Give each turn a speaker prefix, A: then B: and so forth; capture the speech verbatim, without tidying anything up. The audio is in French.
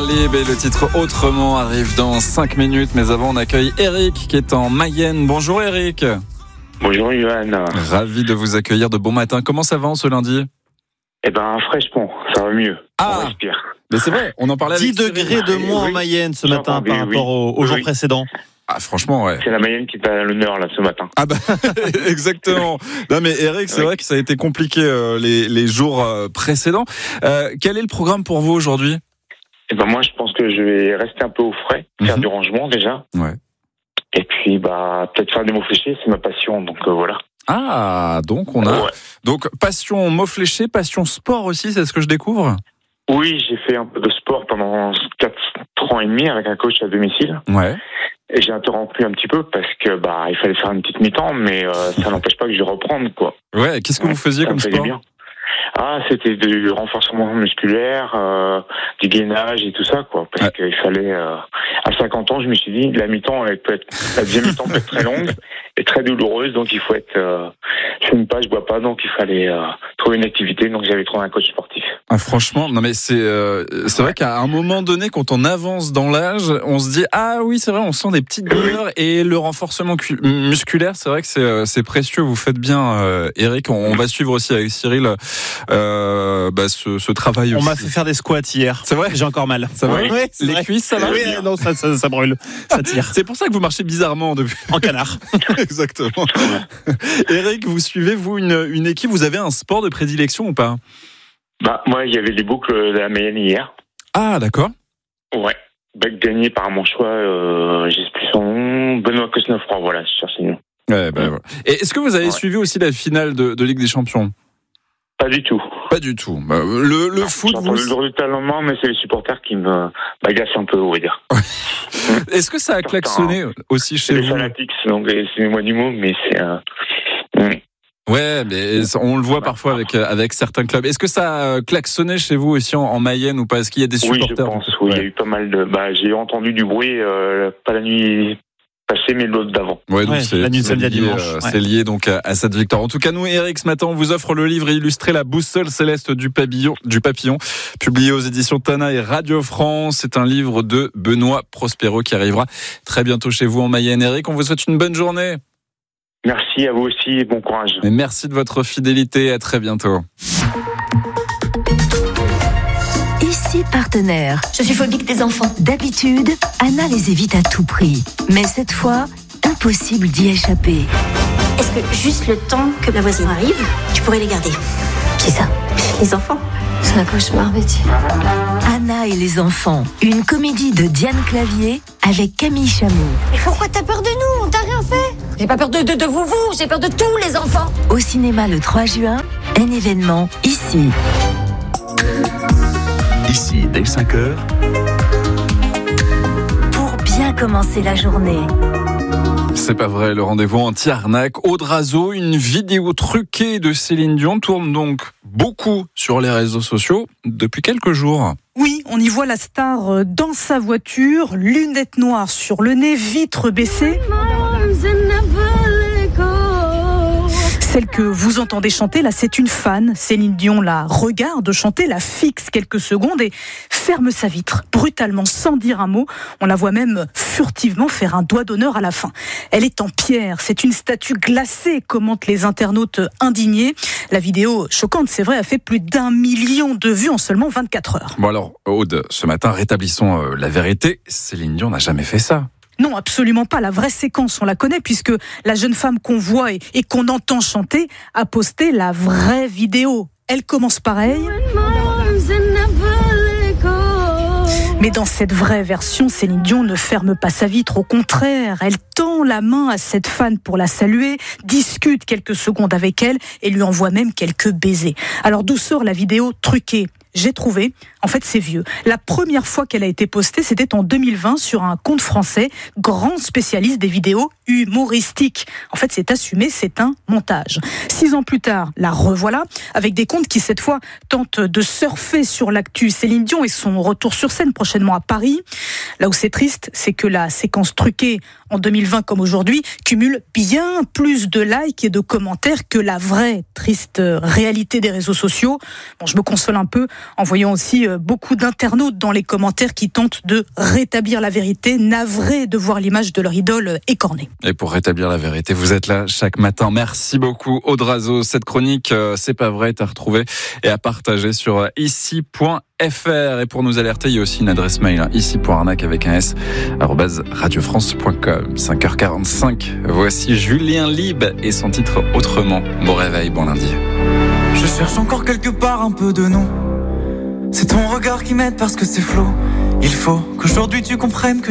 A: Talib et le titre Autrement arrive dans cinq minutes. Mais avant, on accueille Eric qui est en Mayenne. Bonjour Eric.
B: Bonjour Yohan.
A: Ravi de vous accueillir de bon matin. Comment ça va en ce lundi ?
B: Eh ben, fraîchement, ça va mieux.
A: Ah,
B: on respire.
A: Mais c'est vrai, on en parlait avec
C: dix degrés de moins
B: oui.
C: en Mayenne ce
B: J'entends
C: matin
B: bien,
C: par
B: oui.
C: rapport aux, aux jours
B: Oui.
C: précédents.
A: Ah, franchement, ouais.
B: C'est la Mayenne qui est à l'honneur là ce matin.
A: Ah bah, exactement. Non mais Eric, c'est
B: Oui.
A: vrai que ça a été compliqué euh, les, les jours euh, précédents. Euh, quel est le programme pour vous aujourd'hui ?
B: Eh ben moi, je pense que je vais rester un peu au frais, faire
A: Mhm.
B: du rangement déjà,
A: Ouais.
B: et puis bah peut-être faire des mots fléchés, c'est ma passion, donc euh, voilà.
A: Ah, donc on a
B: Ouais.
A: donc passion mots fléchés, passion sport aussi, c'est ce que je découvre ?
B: Oui, j'ai fait un peu de sport pendant quatre ans et demi avec un coach à domicile,
A: Ouais.
B: et j'ai interrompu un petit peu parce que bah il fallait faire une petite mi-temps, mais euh, ça n'empêche pas que je vais reprendre quoi.
A: Ouais, qu'est-ce que vous faisiez
B: Ça
A: comme
B: me fait du
A: sport ?
B: bien. Ah, c'était du renforcement musculaire, euh, du gainage et tout ça, quoi. Parce
A: Ouais.
B: qu'il fallait, euh, à cinquante ans, je me suis dit, la mi-temps, elle peut être, la deuxième mi-temps peut être très longue et très douloureuse, donc il faut être, euh, je fume pas, je bois pas, donc il fallait euh, trouver une activité, donc j'avais trouvé un coach sportif.
A: Ah, franchement, non mais c'est euh, c'est vrai qu'à un moment donné, quand on avance dans l'âge, on se dit ah oui c'est vrai, on sent des petites douleurs et le renforcement cu- musculaire, c'est vrai que c'est euh, c'est précieux. Vous faites bien, euh, Eric. On, on va suivre aussi avec Cyril euh, bah, ce, ce travail.
C: On
A: aussi.
C: m'a fait faire des squats hier.
A: C'est vrai.
C: J'ai encore mal.
A: Ça va
C: Oui, c'est
A: Les
C: vrai.
A: cuisses, ça va
C: Oui, non, ça, ça, ça brûle. Ça tire.
A: C'est pour ça que vous marchez bizarrement depuis.
C: En canard.
A: Exactement. Eric, vous suivez vous une, une équipe. Vous avez un sport de prédilection ou pas ?
B: Bah, moi, il y avait les boucles de la Mayenne hier.
A: Ah d'accord.
B: Ouais. Bah, gagné par mon choix, euh, j'ai plus son nom, Benoît Cosnefroy, voilà, je cherche le nom.
A: Ouais, bah, voilà. Et est-ce que vous avez
B: Ouais.
A: suivi aussi la finale de, de Ligue des Champions ?
B: Pas du tout.
A: Pas du tout. Bah, le le
B: Non,
A: foot,
B: j'ai entendu
A: vous...
B: le résultat le lendemain, mais c'est les supporters qui me m'agacent un peu, on va dire.
A: est-ce que ça a klaxonné aussi
B: C'est
A: chez
B: des
A: vous ?
B: fanatiques, donc excusez-moi du mot, mais c'est un. Euh...
A: Ouais, mais on le voit parfois avec avec certains clubs. Est-ce que ça a klaxonné chez vous aussi en, en Mayenne ou pas ? Est-ce qu'il y a des
B: Oui,
A: supporters ?
B: je pense. Oui, il y a eu pas mal de. Bah, j'ai entendu du bruit, euh, pas la nuit passée, mais l'autre d'avant.
A: Ouais, donc
C: Ouais,
A: c'est,
C: la nuit de
A: c'est
C: samedi à
A: lié,
C: dimanche,
A: euh,
C: ouais.
A: c'est lié donc à, à cette victoire. En tout cas, nous, Eric, ce matin, on vous offre le livre illustré La boussole céleste du papillon, du papillon, publié aux éditions Tana et Radio France. C'est un livre de Benoît Prospero qui arrivera très bientôt chez vous en Mayenne. Eric, on vous souhaite une bonne journée.
B: Merci à vous aussi et bon courage.
A: Et merci de votre fidélité. À très bientôt.
D: Ici Partenaire. Je suis phobique des enfants. D'habitude, Anna les évite à tout prix. Mais cette fois, impossible d'y échapper.
E: Est-ce que juste le temps que la voisine arrive, tu pourrais les garder?
D: Qui ça ?
E: Les enfants.
D: C'est un cauchemar, Betty. Anna et les enfants. Une comédie de Diane Clavier avec Camille Chamou.
E: Mais pourquoi t'as peur de nous? On t'a rien fait. J'ai pas peur de, de, de vous, vous. J'ai peur de tous les enfants.
D: Au cinéma le trois juin, un événement ici.
F: Ici, dès cinq heures,
D: Pour bien commencer la journée.
A: C'est pas vrai, le rendez-vous anti-arnaque. Audrazo, une vidéo truquée de Céline Dion tourne donc beaucoup sur les réseaux sociaux depuis quelques jours.
G: Oui, on y voit la star dans sa voiture, lunettes noires sur le nez, vitres baissées. Celle que vous entendez chanter, là, c'est une fan. Céline Dion la regarde chanter, la fixe quelques secondes et ferme sa vitre, brutalement, sans dire un mot. On la voit même furtivement faire un doigt d'honneur à la fin. Elle est en pierre, c'est une statue glacée, commentent les internautes indignés. La vidéo, choquante, c'est vrai, a fait plus d'un million de vues en seulement vingt-quatre heures.
A: Bon alors, Aude, ce matin, rétablissons euh, la vérité. Céline Dion n'a jamais fait ça.
G: Non, absolument pas. La vraie séquence, on la connaît puisque la jeune femme qu'on voit et, et qu'on entend chanter a posté la vraie vidéo. Elle commence pareil. Mais dans cette vraie version, Céline Dion ne ferme pas sa vitre. Au contraire, elle tend la main à cette fan pour la saluer, discute quelques secondes avec elle et lui envoie même quelques baisers. Alors d'où sort la vidéo truquée ? J'ai trouvé, en fait c'est vieux. La première fois qu'elle a été postée, c'était en deux mille vingt sur un compte français, grand spécialiste des vidéos humoristiques. En fait c'est assumé, c'est un montage. Six ans plus tard, la revoilà, avec des comptes qui cette fois tentent de surfer sur l'actu Céline Dion et son retour sur scène prochainement à Paris. Là où c'est triste, c'est que la séquence truquée en deux mille vingt comme aujourd'hui cumule bien plus de likes et de commentaires que la vraie triste réalité des réseaux sociaux. Bon, je me console un peu en voyant aussi beaucoup d'internautes dans les commentaires qui tentent de rétablir la vérité, navrés de voir l'image de leur idole écornée.
A: Et pour rétablir la vérité, vous êtes là chaque matin. Merci beaucoup Audrazo. Cette chronique, euh, c'est pas vrai, est à retrouver et à partager sur ici point f r. Et pour nous alerter, il y a aussi une adresse mail, hein, ici point arnaque avec un s, arobase radiofrance point com. cinq heures quarante-cinq. Voici Julien Lieb et son titre Autrement. Bon réveil, bon lundi.
H: Je cherche encore quelque part un peu de nous. C'est ton regard qui m'aide parce que c'est flou. Il faut qu'aujourd'hui tu comprennes que